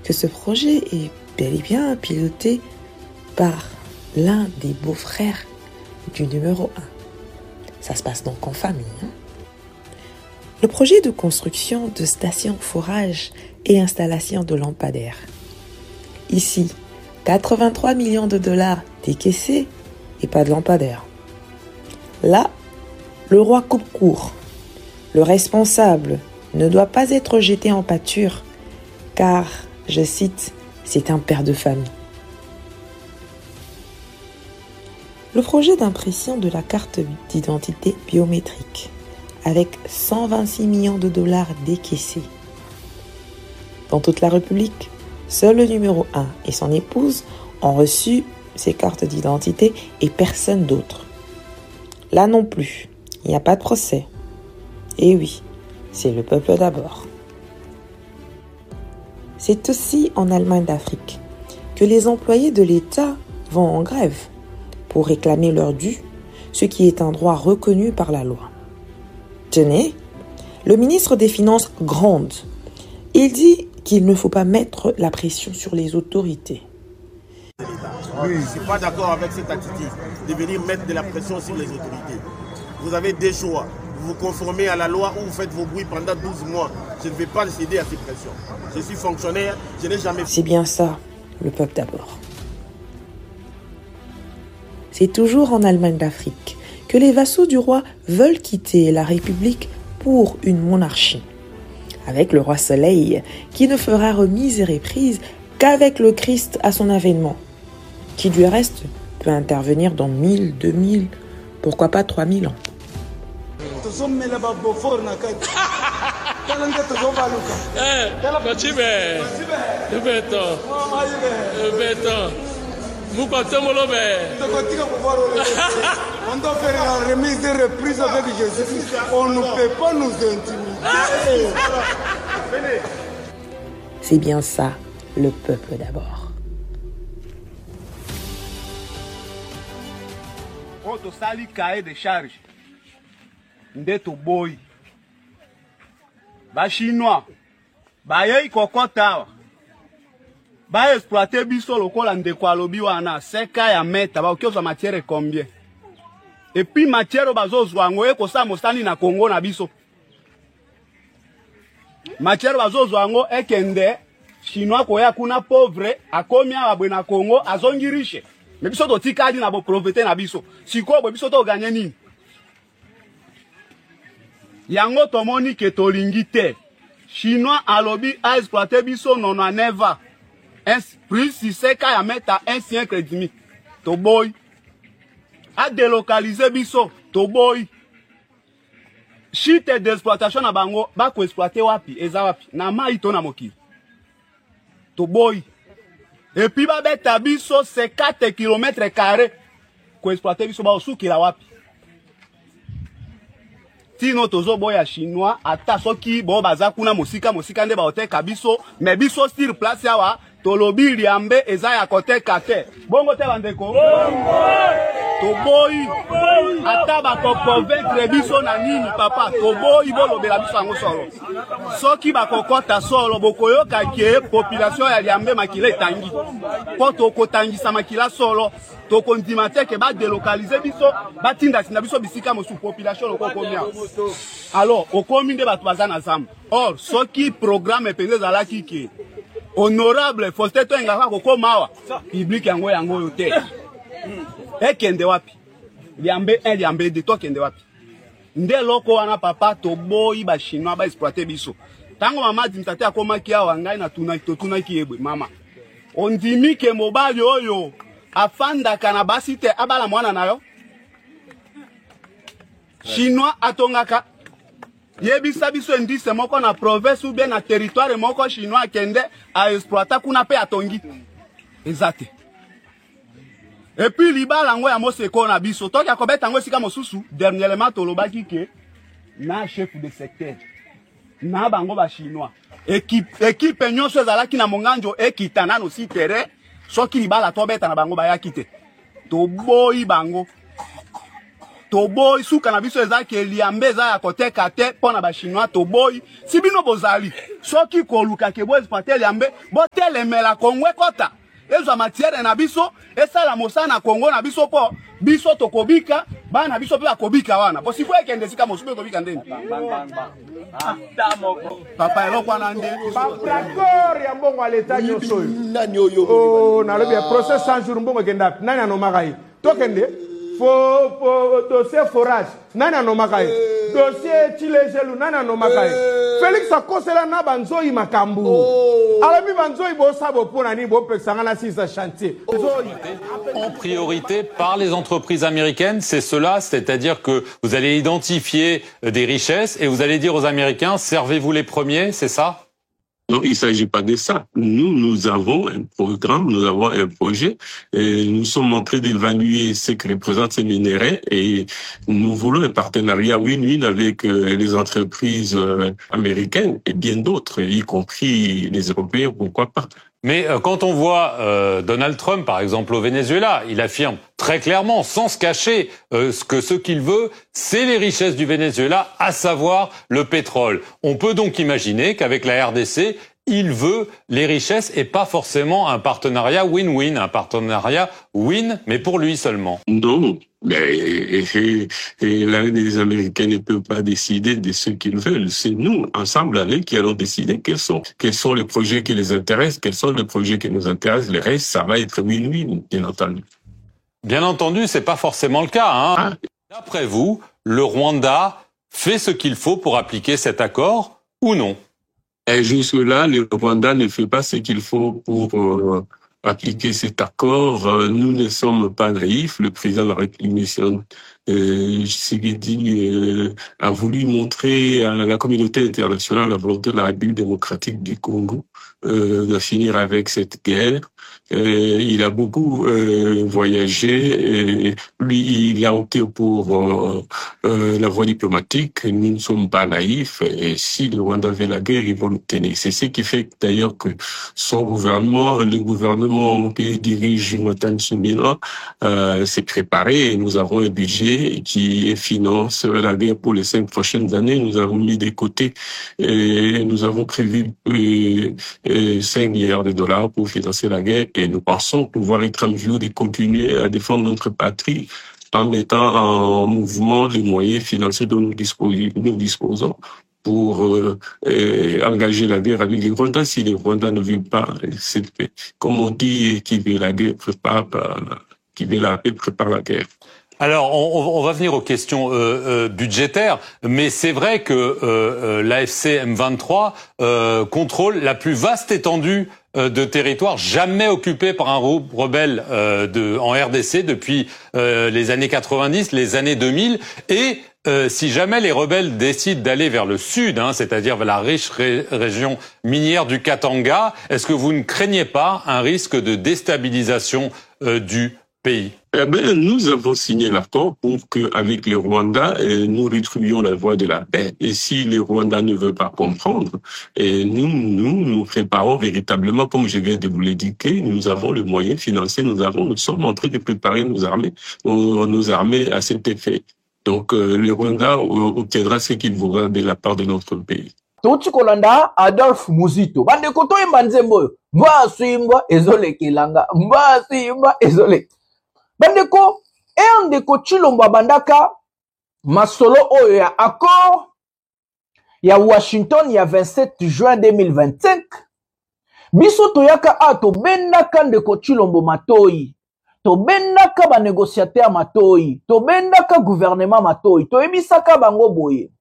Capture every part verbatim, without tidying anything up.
que ce projet est bel et bien piloté par l'un des beaux-frères du numéro un. Ça se passe donc en famille. Hein? Le projet de construction de stations forage et installation de lampadaires. Ici, quatre-vingt-trois millions de dollars décaissés et pas de lampadaires. Là, le roi coupe court. Le responsable ne doit pas être jeté en pâture car, je cite, c'est un père de famille. Le projet d'impression de la carte d'identité biométrique avec cent vingt-six millions de dollars décaissés. Dans toute la République, seul le numéro un et son épouse ont reçu ces cartes d'identité et personne d'autre. Là non plus, il n'y a pas de procès. Et oui, c'est le peuple d'abord. C'est aussi en Allemagne d'Afrique que les employés de l'État vont en grève pour réclamer leur dû, ce qui est un droit reconnu par la loi. Tenez, le ministre des Finances gronde. Il dit qu'il ne faut pas mettre la pression sur les autorités. Oui, je ne suis pas d'accord avec cette attitude de venir mettre de la pression sur les autorités. Vous avez des choix. Vous vous conformez à la loi ou vous faites vos bruits pendant douze mois. Je ne vais pas céder à ces pressions. Je suis fonctionnaire, je n'ai jamais... C'est bien ça, le peuple d'abord. C'est toujours en Allemagne d'Afrique que les vassaux du roi veulent quitter la République pour une monarchie. Avec le roi Soleil, qui ne fera remise et reprise qu'avec le Christ à son avènement, qui du reste peut intervenir dans mille, deux mille, pourquoi pas trois mille ans. On doit faire la remise de reprise avec Jésus. On ne peut pas nous intimider. C'est bien ça, le peuple d'abord. Quand sali cahier de charge, ndeto boy. Ba chinois, ba yei kokota. Ba exploiter biso lokola ndeko alobi wana seka ya meta ba okioza matière combien. Et puis matière bazozwa ngo eko sa mostani na Congo na biso. Matière bazozwa ngo ekende chinois ko ya kuna pauvre akomi abwe na Congo azongi riche. Mais biso to tikadi na bo profiter na biso. Siko bo biso to gagner nini? Yango tomoni ke tolingi te. Chinois alobi a exploiter biso nono neva. Plus si c'est qu'à y mettre un siècle et demi. To boy. A délocaliser biso. To boy. Chite d'exploitation na bango. Ba ko exploiter wapi. Eza wapi. Na ma ito na moki. To boy. Et puis ba beta biso c'est quatre kilomètres carrés. Ko exploiter biso ba osuki la wapi. Tino tozo boya chinois. Ata soki bo baza kuna mosika mosika nde ba oteka biso. Mais biso sur place yawa. Tolobi liambe eza ya kote kate. Bongo te bandeko. To boy. Ata ba ko convaincre biso na nini papa. To boy bolobela biso ngo solo. Soki ba kokota solo bokoyo kakie population ya liambe makile tangi. Po to kotangisa makila solo. To kondimate ke ba délocaliser biso ba tinda sina biso bisika mosu population loko komia. Alors okomi nde batu bazana zamba. Or soki programme penze za la kiki. Honorable Faustin Toengaka kokomawa public yango yango yote. Ekende wapi? Liambe un liambe de to kende wapi? Nde loko wana papa to boyi ba chinois ba exploiter biso. Tango mama dimtate akomaki awa ngai na tuna to tuna kiebwe mama. Ondimi ke mobali oyo afanda kana basite abala mwana nayo. Chinois atongaka yebisa biso ndise moko na province ou bien na territoire moko chinois kende a exploiter kuna pe atongi ezate. Et puis libala ngo ya moseko na biso toki akobeta ngo sika mosusu dernièrement tolobaki ke na chef de secteur na bango ba chinois équipe équipe nyonso ezalaki na monganjo ekitana no si terrain soki libala tobeta na bango ba yakite to boyi bango toboy suka na biso eza ke liambe za ya koteka te pona ba chinois toboy si bino bozali soki koluka ke bo exploiter liambe bo telemela Kongo kota ezo matière na biso esala mosana Kongo na biso po biso tokobika bana biso pe akobika wana bo sifo ekende sika mosupe kobika ndeni papa eloko wana nde d'accord ya mbongo à l'état nyoso oh na le procès cent jours mbongo kenda nani anomaka ye tokende fo dossier forage nani anomaka ye dossier Chilejelu nani anomaka ye Félix akosela na banzoi makambu alami banzoi bo sabo pona ni bo pexanga na six chantier en priorité par les entreprises américaines, c'est cela, c'est-à-dire que vous allez identifier des richesses et vous allez dire aux Américains servez-vous les premiers, c'est ça? Non, il ne s'agit pas de ça. Nous, nous avons un programme, nous avons un projet, et nous sommes en train d'évaluer ce que représentent ces minéraux et nous voulons un partenariat win-win avec euh, les entreprises euh, américaines et bien d'autres, y compris les Européens, pourquoi pas. Mais euh, quand on voit euh, Donald Trump, par exemple, au Venezuela, il affirme très clairement, sans se cacher, euh, ce que ce qu'il veut, c'est les richesses du Venezuela, à savoir le pétrole. On peut donc imaginer qu'avec la R D C, il veut les richesses et pas forcément un partenariat win-win, un partenariat win, mais pour lui seulement. Non, mais et, et, et là, les Américains ne peuvent pas décider de ce qu'ils veulent. C'est nous, ensemble, avec, qui allons décider quels sont, quels sont les projets qui les intéressent, quels sont les projets qui nous intéressent. Le reste, ça va être win-win, bien entendu. Bien entendu, c'est pas forcément le cas, hein. Ah. D'après vous, le Rwanda fait ce qu'il faut pour appliquer cet accord ou non? Et jusque-là, le Rwanda ne fait pas ce qu'il faut pour euh, appliquer cet accord. Euh, nous ne sommes pas naïfs. Le président de la République, euh, Tshisekedi, euh, a voulu montrer à la communauté internationale la volonté de la République démocratique du Congo euh, de finir avec cette guerre. Euh, il a beaucoup euh, voyagé. Et lui, il a opté pour euh, euh, la voie diplomatique. Nous ne sommes pas naïfs. Et si le Rwanda veut la guerre, ils vont l'obtenir. C'est ce qui fait d'ailleurs que son gouvernement, le gouvernement que dirige Jonathan Tsumila, euh, s'est préparé. Et nous avons un budget qui finance la guerre pour les cinq prochaines années. Nous avons mis de côté et nous avons prévu euh, euh, cinq milliards de dollars pour financer la guerre. Et nous pensons pouvoir être en mesure de continuer à défendre notre patrie en mettant en mouvement les moyens financiers dont nous disposons, nous disposons pour euh, euh, engager la guerre avec les Rwandais. Si les Rwandais ne veulent pas, c'est, comme on dit, qui veut la guerre prépare, qui veut la paix prépare la guerre. Alors, on, on va venir aux questions euh, euh, budgétaires, mais c'est vrai que euh, euh, l'A F C M vingt-trois euh, contrôle la plus vaste étendue euh, de territoire jamais occupée par un rebelle euh, de, en R D C depuis euh, les années quatre-vingt-dix, les années deux mille, et euh, si jamais les rebelles décident d'aller vers le sud, hein, c'est-à-dire vers la riche ré région minière du Katanga, est-ce que vous ne craignez pas un risque de déstabilisation euh, du pays? Eh ben, nous avons signé l'accord pour que, avec les Rwandais, nous rétribuions la voie de la paix. Et si les Rwandais ne veulent pas comprendre, et nous, nous, nous préparons véritablement, comme je viens de vous l'indiquer, nous avons le moyen financier, nous avons, nous sommes en train de préparer nos armées, nos, nos armées à cet effet. Donc, euh, les Rwandais obtiendra ce qu'il voudra de la part de notre pays. Touti kolanda Adolphe Muzito. Bande koto imba nzembo. Mba swimba ezole kilanga. Mba swimba ezole. Bandeko, e ndeko Chilombo bandaka masolo oyo ya accord ya Washington ya vingt-sept juin deux mille vingt-cinq. Biso toyaka a to bendaka ndeko Chilombo matoi. To bendaka ba négociateur matoi. To bendaka gouvernement matoi. To ebisaka bango boye.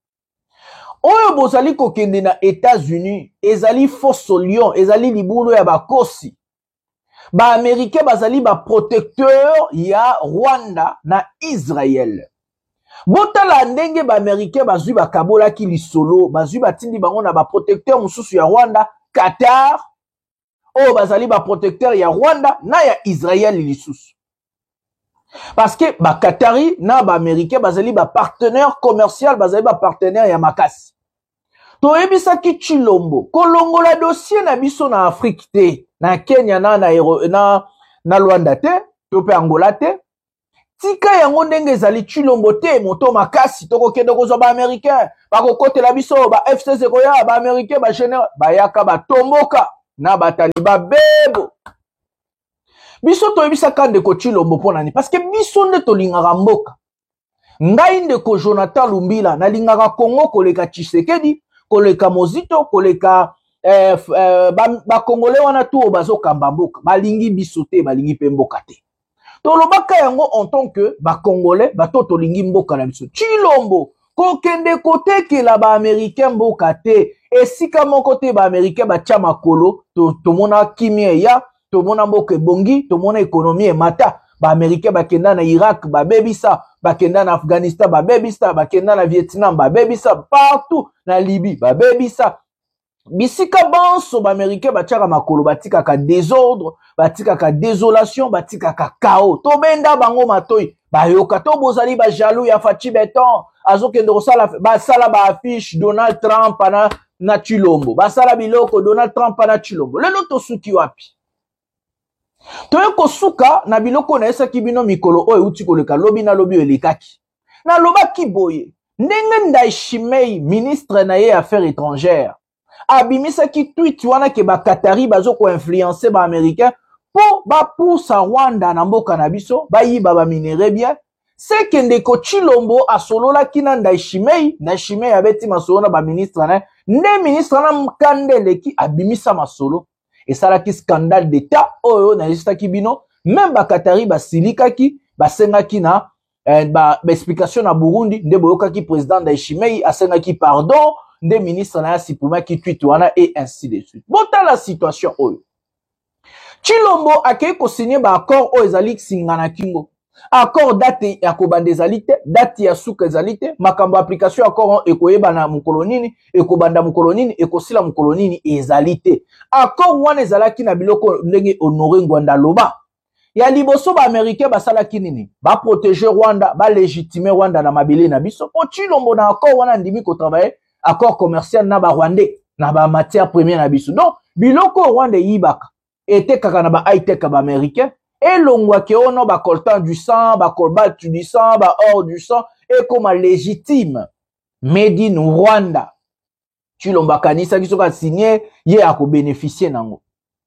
Oyo bozali kokende na États-Unis, ezali fosso lion, ezali libulu ya bakosi. Ba Américain bazali ba protecteur ya Rwanda na Israël. Botala ndenge ba Américain bazui ba kabola ki lisolo, bazui ba tindi bango na ba protecteur mususu ya Rwanda, Qatar. O bazali ba protecteur ya Rwanda na ya Israël lisusu. Parce que ba Qatari na ba Américain bazali ba partenaire commercial, bazali ba partenaire ya makasi. To ebisa ki Chilombo, kolongola dossier na biso na Afrique te. Na Kenya na na na, na Rwanda te, to pe Angola te. tika yango ndenge ezali Tshilombo te moto makasi toko kende kozwa ba américain bako kotela biso ba F C C koya ba américain ba général bayaka batomboka na bataliba bebo biso toyebisaka ndeko Tshilombo mpona nini parce que biso nde tolingaka mboka ngai ndeko Jonathan Lumbila nalingaka Congo koleka Tshisekedi koleka Mozito koleka eh, eh, bakongole ba wana tu bazokamba mboka balingi biso te balingi pe mboka te tolobaka yango en tant que bakongole bato tolingi mboka na biso Tshilombo kokende kotekela ba américain mboka te esika moko te ba américain batya makolo tomona to kimia ya tomona mboka ebongi tomona ekonomi emata ba américain bakenda na Irak babebisa bakenda na Afghanistan babebisa bakenda na Vietnam babebisa partout na Libye babebisa bisika banso ba américain batyaka makolo batikaka désordre batikaka désolation batikaka chaos to benda bango matoi bayoka to bozali ba jaloux ya Fachi Beton azokende kosala basala ba affiche Donald Trump na na Tshilombo basala biloko Donald Trump na Tshilombo lelo to suki wapi toyo kosuka na biloko na esaki bino mikolo oyo uti koleka lobi na lobi elekaki na lobaki boye ndenge Ndayishimiye ministre na ye affaires étrangères abimisaki tweet wana ke ba Qatari bazo ko influencer ba américain po ba poussa Rwanda na mboka na biso ba yiba ba minere bien c'est que ndeko Tshilombo asolola kina Ndayishimiye Ndayishimiye abeti masolo na ba ministre na nde ministre na mkandele ki abimisa masolo esalaki scandale d'état oyo na esitaki bino même ba Qatari basilikaki basengaki na eh, ba explication na Burundi nde boyokaki président Ndayishimiye asengaki pardon nde ministre na asipumaki tweet wana et ainsi de suite bota la situation oyo Tshilombo akei ko signer ba accord oyo ezali singana kingo accord date ya kobanda ezali te date ya suka ezali te makambo application accord ekoyeba na mokolo nini ekobanda mokolo nini ekosila mokolo nini ezali te accord wana ezalaki na biloko ndenge Honoré Ngwanda loba ya liboso ba américain basalaki nini ba protéger Rwanda ba légitimer Rwanda na mabele na biso po Tshilombo na accord wana ndimi ko travailler accord commercial na ba Rwandais na ba matière première na biso donc biloko Rwanda yibaka ete kaka na ba high tech ba américain et longwa ke ono ba coltan du sang ba cobalt du sang ba or du sang et comme légitime made in Rwanda Tshilombo kanisa ki soka signé ye ako bénéficier nango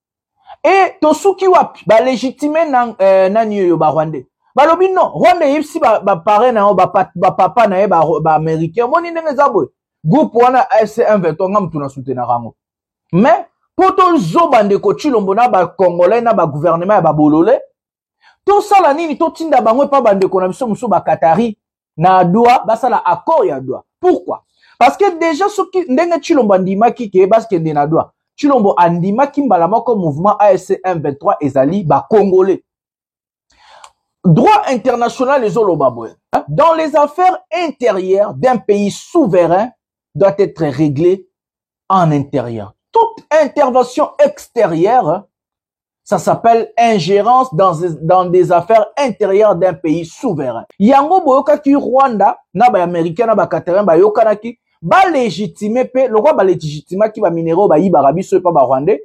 et tosuki wapi ba légitimer na euh, nani yo ba Rwandais balobi non Rwanda yipsi ba ba parrain na ba, ba papa na ye ba, ba américain moni ndenge zabwe groupe wana F C M vingt-trois ngam tuna soutenir rango mais poto zoba ndeko Tshilombo na ba congolais na ba gouvernement ya ba bolole to sala nini to tinda bango pa bandeko na biso muso ba Qatari na doa basala accord ya doa pourquoi parce que déjà soki ndenge Tshilombo andimaki ke parce que ndena doa Tshilombo andimaki mbala moko mouvement A F C M vingt-trois ezali ba congolais droit international les olobabwe dans les affaires intérieures d'un pays souverain doit être réglé en intérieur. Toute intervention extérieure, ça s'appelle ingérence dans, dans des affaires intérieures d'un pays souverain. Yango boyoka ki Rwanda, na ba américain, na ba Qatarin, ba yoka ki, ba légitimer pe, le roi ba légitimer ki ba minéraux ba yiba rabiso pa ba Rwandais,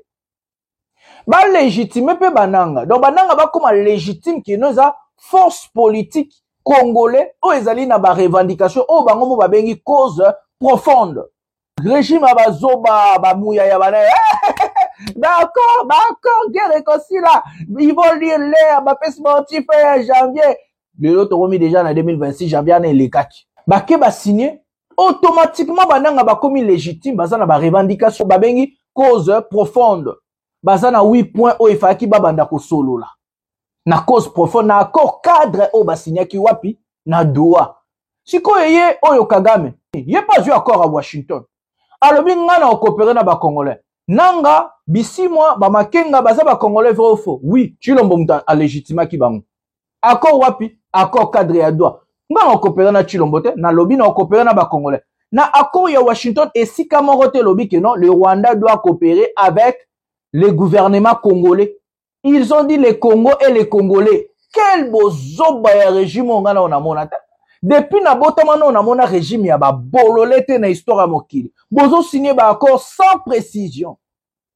ba légitimer pe bananga. Donc bananga ba comme légitime ki noza force politique congolais, o ezali na ba revendication, o bango mo ba bengi cause profonde. Régime abazoba bamouya ya bana. D'accord, d'accord, guerre réconcile là. Ils vont lire l'air, ma paix sportif en janvier. Le lot remis déjà en deux mille vingt-six janvier en les kaki. Baké ba signé automatiquement bananga ba commis légitime, bazana ba revendication ba bengi cause profonde. Bazana huit points o ifaki ba banda ko solo là. Na cause profonde na accord cadre o ba signé ki wapi na doa. Siko yeye oyo Kagame. Yé pas eu accord à Washington. Alobi ngana okopere na ba Congolais. Nanga bisi moi ba makenga baza ba Congolais vrai ou faux. Oui, Tshilombo muta a légitima ki bango. Accord wapi? Accord cadre ya doa. Ngana okopere na Tshilombo te, na lobi na okopere na ba Congolais. Na accord ya Washington et si kamorote lobi que non, le Rwanda doit coopérer avec le gouvernement congolais. Ils ont dit les Congo et les Congolais. Quel beau zoba ya régime ngana on a monata. Depuis na botamano on a mona régime ya ba bololete na histoire mokili. Bozo signé ba accord sans précision.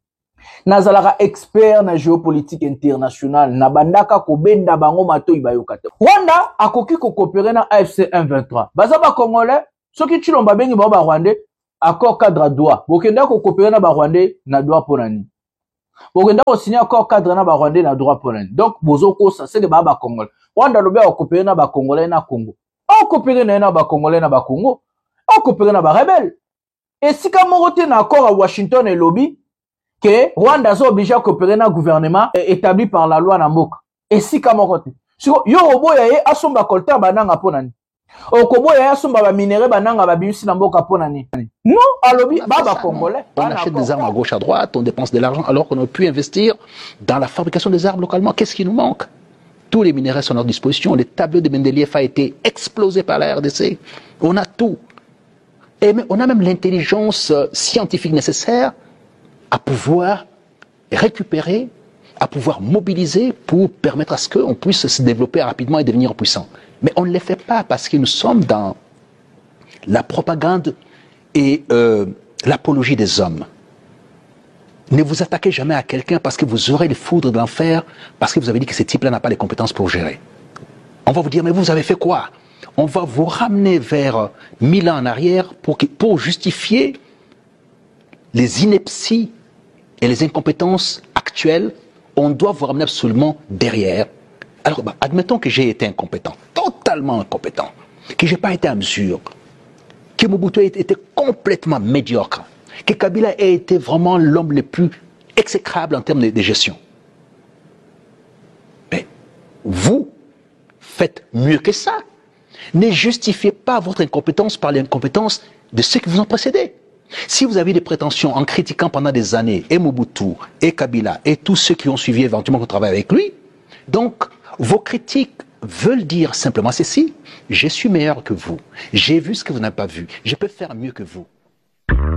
nazalaka expert na géopolitique internationale na bandaka ko benda bango mato ibayoka te. Rwanda akoki ko coopérer na A F C M vingt-trois. Baza ba congolais soki Chilomba bengi ba Rwandais accord cadre droit. Bokenda ko coopérer na ba Rwandais na droit ponani. Bokenda ko signer accord cadre na ba Rwandais na droit ponani. Donc bozoko ça c'est que ba ba congolais. Rwanda lobe ko coopérer na ba congolais na Congo. On coopérer na ba congolais na ba Congo. On coopérer na ba rebelle. Et si ka morote na accord à Washington et lobby que Rwanda est obligé à coopérer dans le gouvernement établi par la loi Namboka. Et si comment côté. Yo oboya ye asomba colta bananga ponani. Okoboya asomba ba minéraux bananga ba bimisi Namboka ponani. Non, alobi baba congolais. On achète des armes à gauche à droite, on dépense de l'argent alors qu'on aurait pu investir dans la fabrication des armes localement. Qu'est-ce qui nous manque? Tous les minéraux sont à notre disposition. Les tableaux de Mendeleev a été explosé par la R D C. On a tout. Et on a même l'intelligence scientifique nécessaire à pouvoir récupérer, à pouvoir mobiliser pour permettre à ce qu'on puisse se développer rapidement et devenir puissant. Mais on ne le fait pas parce que nous sommes dans la propagande et euh, l'apologie des hommes. Ne vous attaquez jamais à quelqu'un parce que vous aurez les foudres de l'enfer, parce que vous avez dit que ce type-là n'a pas les compétences pour gérer. On va vous dire, mais vous avez fait quoi? On va vous ramener vers mille ans en arrière pour, que, pour justifier les inepties et les incompétences actuelles, on doit vous ramener absolument derrière. Alors, bah, admettons que j'ai été incompétent, totalement incompétent, que je n'ai pas été à mesure, que Mobutu ait été complètement médiocre, que Kabila ait été vraiment l'homme le plus exécrable en termes de, de gestion. Mais vous faites mieux que ça. Ne justifiez pas votre incompétence par l'incompétence de ceux qui vous ont précédé. Si vous avez des prétentions en critiquant pendant des années et Mobutu, et Kabila, et tous ceux qui ont suivi éventuellement le travail avec lui, donc vos critiques veulent dire simplement ceci: je suis meilleur que vous, j'ai vu ce que vous n'avez pas vu, je peux faire mieux que vous.